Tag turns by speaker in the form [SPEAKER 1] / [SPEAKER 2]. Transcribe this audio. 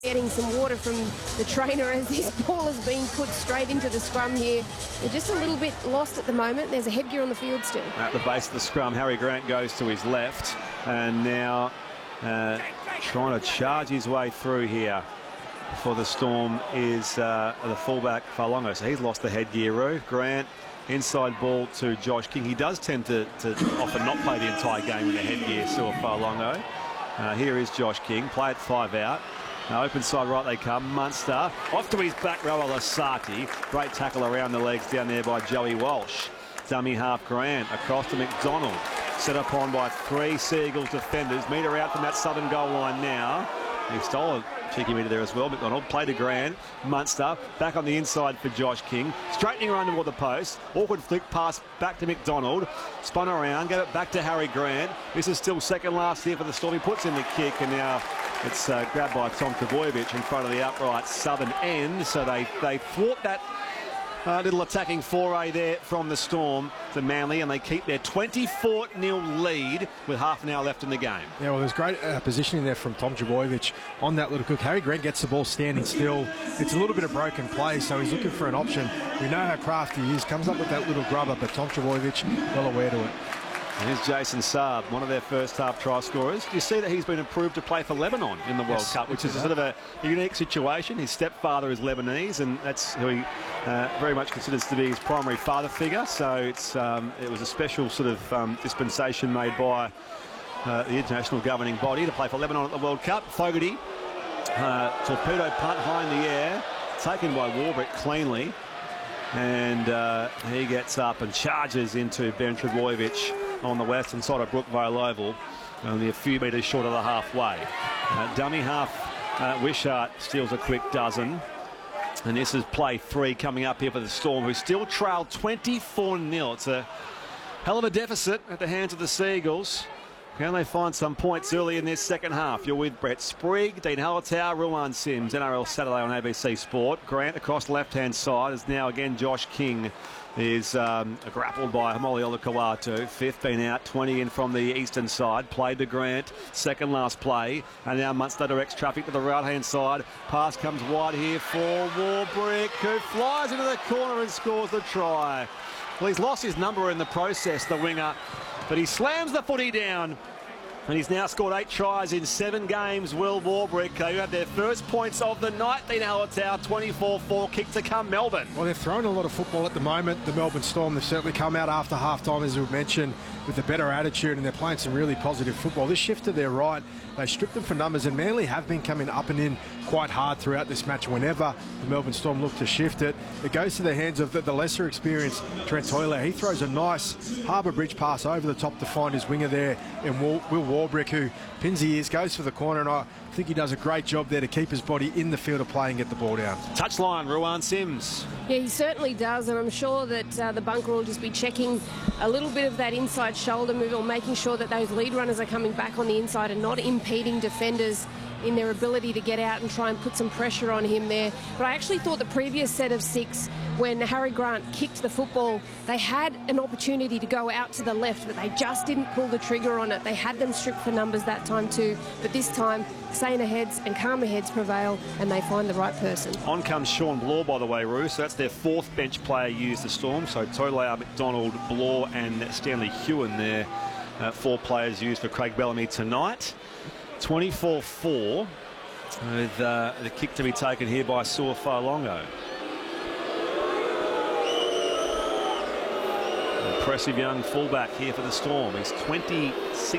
[SPEAKER 1] Getting some water from the trainer as this ball is being put straight into the scrum here. They're just a little bit lost at the moment. There's a headgear on the field still.
[SPEAKER 2] At the base of the scrum, Harry Grant goes to his left and now trying to charge his way through here for the Storm is the fullback Fa'alogo. So he's lost the headgear. Grant, inside ball to Josh King. He does tend to often not play the entire game with the headgear, so Fa'alogo. Here is Josh King, play it 5 out. Open side right they come. Munster off to his back rower Lasati. Great tackle around the legs down there by Joey Walsh. Dummy half Grant across to McDonald. Set upon by 3 Seagulls defenders. Metre out from that southern goal line now. He stole a cheeky metre there as well. McDonald play to Grant. Munster back on the inside for Josh King. Straightening run toward the post. Awkward flick pass back to McDonald. Spun around, gave it back to Harry Grant. This is still second last here for the Storm. He puts in the kick and now it's grabbed by Tom Trbojevic in front of the upright southern end. So they thwart that little attacking foray there from the Storm to Manly, and they keep their 24-0 lead with half an hour left in the game.
[SPEAKER 3] Yeah, well, there's great positioning there from Tom Trbojevic on that little cook. Harry Grant gets the ball standing still. It's a little bit of broken play, so he's looking for an option. We know how crafty he is. Comes up with that little grubber, but Tom Trbojevic well aware to it.
[SPEAKER 2] And here's Jason Saab, one of their first half try scorers. You see that he's been approved to play for Lebanon in the World Cup, which is a sort of a unique situation. His stepfather is Lebanese, and that's who he very much considers to be his primary father figure. So it was a special sort of dispensation made by the international governing body to play for Lebanon at the World Cup. Fogarty, torpedo punt high in the air, taken by Warbrick cleanly. And he gets up and charges into Ben Trbojevic on the western side of Brookvale Oval, only a few metres short of the halfway. Dummy half Wishart steals a quick dozen. And this is play 3 coming up here for the Storm, who still trail 24-0. It's a hell of a deficit at the hands of the Seagulls. Can they find some points early in this second half? You're with Brett Sprigg, Dean Hallertau, Ruan Sims, NRL Saturday on ABC Sport. Grant across the left-hand side is now again Josh King is grappled by Hamoli Olakawatu. 15 out, 20 in from the eastern side. Played to Grant, second last play. And now Munster directs traffic to the right-hand side. Pass comes wide here for Warbrick, who flies into the corner and scores the try. Well, he's lost his number in the process, the winger, but he slams the footy down. And he's now scored 8 tries in 7 games. Will Warbrick, who have their first points of the night. Dean Hallertau, 24-4 kick to come, Melbourne.
[SPEAKER 3] Well, they're throwing a lot of football at the moment, the Melbourne Storm. They've certainly come out after half-time, as we mentioned, with a better attitude, and they're playing some really positive football. This shift to their right, they stripped them for numbers, and Manly have been coming up and in quite hard throughout this match. Whenever the Melbourne Storm look to shift it, it goes to the hands of the lesser experienced Trent Hoyle. He throws a nice Harbour Bridge pass over the top to find his winger there, and Will Warbrick, who pins the ears, goes for the corner, and I think he does a great job there to keep his body in the field of play and get the ball down.
[SPEAKER 2] Touchline, Ruan Sims.
[SPEAKER 1] Yeah, he certainly does, and I'm sure that the bunker will just be checking a little bit of that inside shoulder move, or making sure that those lead runners are coming back on the inside and not impeding defenders in their ability to get out and try and put some pressure on him there. But I actually thought the previous set of 6, when Harry Grant kicked the football, they had an opportunity to go out to the left, but they just didn't pull the trigger on it. They had them stripped for numbers that time too, but this time saner heads and calmer heads prevail, and they find the right person. On
[SPEAKER 2] comes Sean Blore, by the way, Roo. So that's their 4th bench player used the Storm. So Tolau, McDonald, Blore and Stanley Hewen there. 4 players used for Craig Bellamy tonight. 24-4 with the kick to be taken here by Saw Fa'alogo. Impressive young fullback here for the Storm. He's 26